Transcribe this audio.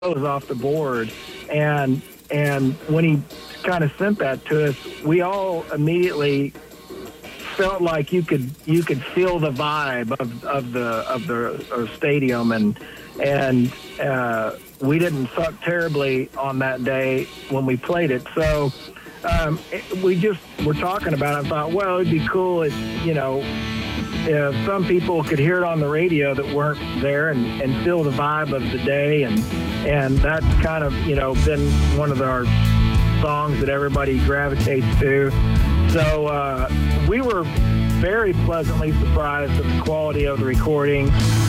was off the board, and when he kind of sent that to us, we all immediately felt like you could feel the vibe of the stadium, and we didn't suck terribly on that day when we played it. So we just were talking about it and thought, well, it'd be cool if some people could hear it on the radio that weren't there and feel the vibe of the day, and that's kind of been one of our songs that everybody gravitates to. So we were very pleasantly surprised at the quality of the recording.